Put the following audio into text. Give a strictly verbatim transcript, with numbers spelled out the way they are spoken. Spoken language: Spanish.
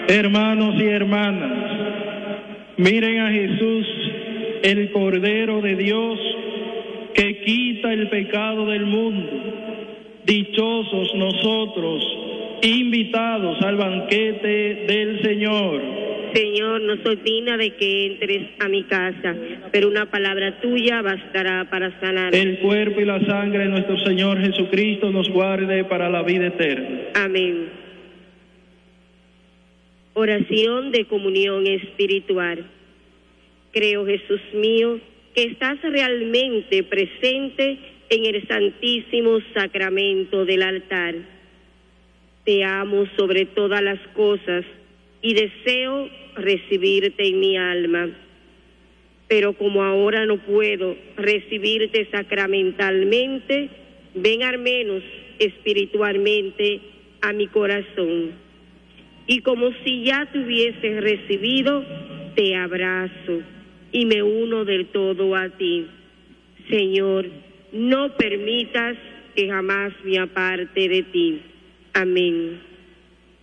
Hermanos y hermanas, miren a Jesús, el Cordero de Dios, que quita el pecado del mundo. Dichosos nosotros, invitados al banquete del Señor. Señor, no soy digna de que entres a mi casa, pero una palabra tuya bastará para sanar. El cuerpo y la sangre de nuestro Señor Jesucristo nos guarde para la vida eterna. Amén. Oración de comunión espiritual. Creo, Jesús mío, que estás realmente presente en el santísimo sacramento del altar. Te amo sobre todas las cosas y deseo recibirte en mi alma. Pero como ahora no puedo recibirte sacramentalmente, ven al menos espiritualmente a mi corazón. Y como si ya te hubieses recibido, te abrazo y me uno del todo a ti. Señor, no permitas que jamás me aparte de ti. Amén.